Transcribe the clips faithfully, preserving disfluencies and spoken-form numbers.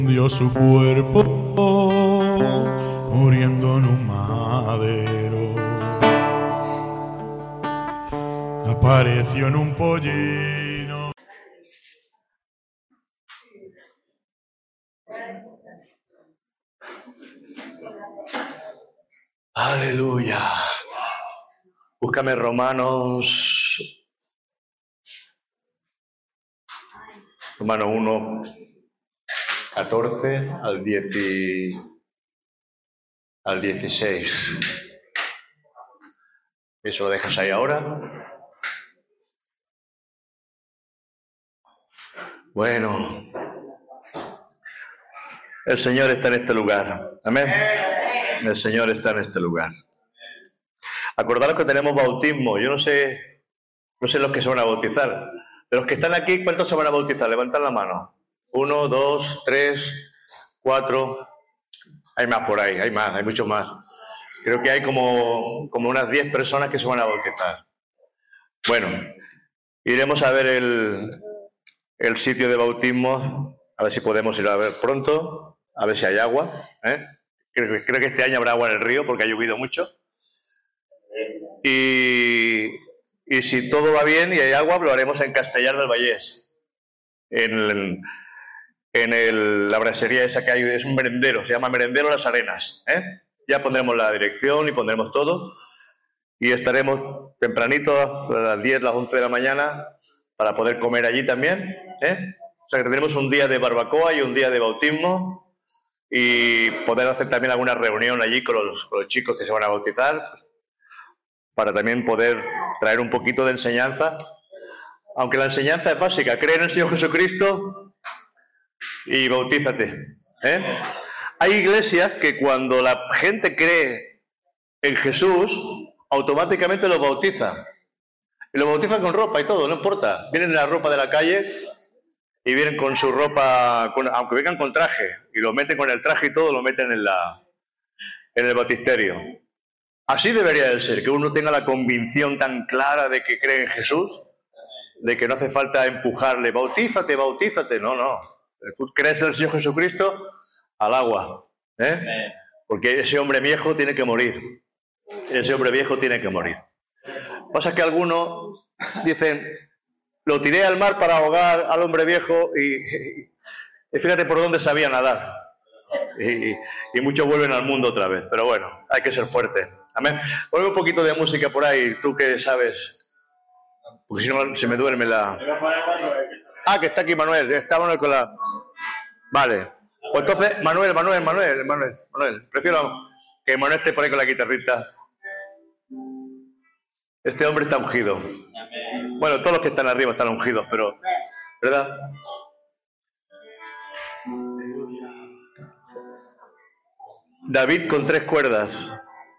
dio su cuerpo muriendo en un madero. Apareció en un pollino. Aleluya. Búscame Romanos. Romanos uno, catorce al diez y, al dieciséis. Eso lo dejas ahí ahora. Bueno, el Señor está en este lugar. Amén. El Señor está en este lugar. Acordaros que tenemos bautismo. Yo no sé, no sé los que se van a bautizar. De los que están aquí, ¿cuántos se van a bautizar? Levantad la mano. Uno, dos, tres, cuatro. Hay más por ahí, hay más, hay muchos más. Creo que hay como, como unas diez personas que se van a bautizar. Bueno, iremos a ver el, el sitio de bautismo, a ver si podemos ir a ver pronto, a ver si hay agua. ¿eh? Creo, creo que este año habrá agua en el río porque ha llovido mucho. Y, y si todo va bien y hay agua, lo haremos en Castellar del Vallés. En, el, en el, la brasería esa que hay, es un merendero, se llama Merendero Las Arenas. ¿eh? Ya pondremos la dirección y pondremos todo. Y estaremos tempranito, a las diez, las once de la mañana, para poder comer allí también. ¿eh? O sea que tendremos un día de barbacoa y un día de bautismo. Y poder hacer también alguna reunión allí con los, con los chicos que se van a bautizar, para también poder traer un poquito de enseñanza. Aunque la enseñanza es básica, cree en el Señor Jesucristo y bautízate. ¿eh? Hay iglesias que cuando la gente cree en Jesús, automáticamente los bautizan. Y los bautizan con ropa y todo, no importa. Vienen en la ropa de la calle y vienen con su ropa, con, aunque vengan con traje, y lo meten con el traje y todo, lo meten en, la, en el bautisterio. Así debería de ser, que uno tenga la convicción tan clara de que cree en Jesús, de que no hace falta empujarle, bautízate, bautízate. No, no. Tú crees en el Señor Jesucristo, al agua. ¿eh? Porque ese hombre viejo tiene que morir. Ese hombre viejo tiene que morir. Pasa que algunos dicen, lo tiré al mar para ahogar al hombre viejo y, y, y fíjate por dónde sabía nadar. Y, y muchos vuelven al mundo otra vez. Pero bueno, hay que ser fuerte. Amén. Ponme un poquito de música por ahí, tú que sabes. Porque si no, se me duerme la... Ah, que está aquí Manuel. Está Manuel con la... Vale. Pues entonces, Manuel, Manuel, Manuel, Manuel, Manuel. Prefiero que Manuel esté por ahí con la guitarrita. Este hombre está ungido. Bueno, todos los que están arriba están ungidos, pero... ¿verdad? David con tres cuerdas.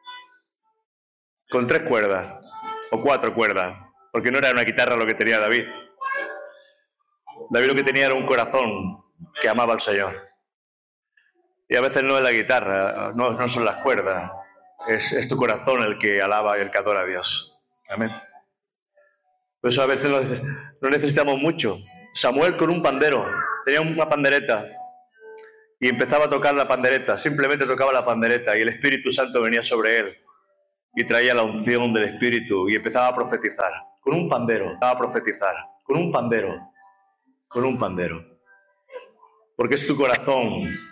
Con tres cuerdas. O cuatro cuerdas. Porque no era una guitarra lo que tenía David. David lo que tenía era un corazón que amaba al Señor. Y a veces no es la guitarra, no, no son las cuerdas. Es, es tu corazón el que alaba y el que adora a Dios. Amén. Por eso a veces no, no necesitamos mucho. Samuel con un pandero. Tenía una pandereta. Y empezaba a tocar la pandereta. Simplemente tocaba la pandereta. Y el Espíritu Santo venía sobre él. Y traía la unción del Espíritu. Y empezaba a profetizar. Con un pandero. Empezaba a profetizar. Con un pandero. Con un pandero. Porque es tu corazón